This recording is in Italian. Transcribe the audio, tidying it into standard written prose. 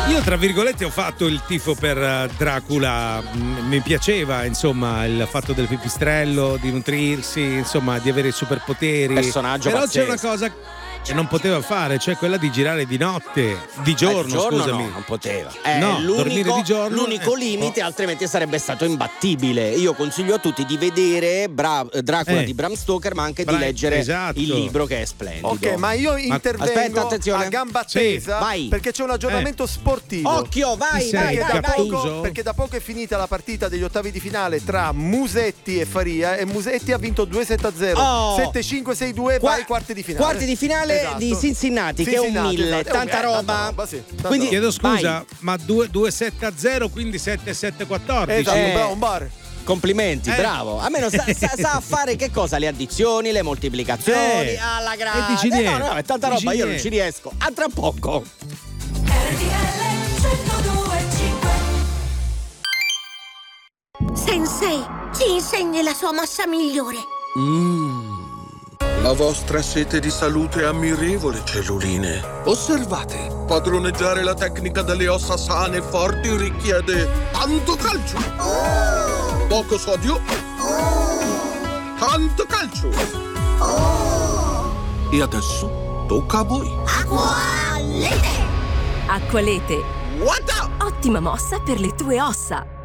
Io tra virgolette ho fatto il tifo per Dracula, mi piaceva insomma il fatto del pipistrello, di nutrirsi, insomma di avere i superpoteri. Personaggio però pazzesco. c'è una cosa che non poteva fare, cioè quella di girare di notte, di giorno, scusami. No, non poteva. No, dormire di giorno. L'unico limite, altrimenti sarebbe stato imbattibile. Io consiglio a tutti di vedere Dracula di Bram Stoker, ma anche di leggere il libro, che è splendido. Ok, ma io intervengo aspetta, attenzione. a gamba tesa, vai. perché c'è un aggiornamento sportivo. Occhio, vai. Perché da poco è finita la partita degli ottavi di finale tra Musetti e Faria, e Musetti ha vinto 2-7-0. 7-5, 6-2, vai quarti di finale. Quarti di finale di Cincinnati, che è un 1000, tanta roba. Sì, quindi chiedo scusa, ma 2-7-0, quindi 7-7-14. Esatto, un bar. Complimenti, bravo. A meno sa fare che cosa? Le addizioni, le moltiplicazioni, alla grande. dici niente. No, è tanta roba, io non ci riesco. A tra poco. Sensei, ci insegni la sua mossa migliore. La vostra sete di salute è ammirevole, celluline. Osservate, padroneggiare la tecnica delle ossa sane e forti richiede tanto calcio, poco sodio, tanto calcio. E adesso tocca a voi. Acqualete. Acqualete. What? Ottima mossa per le tue ossa.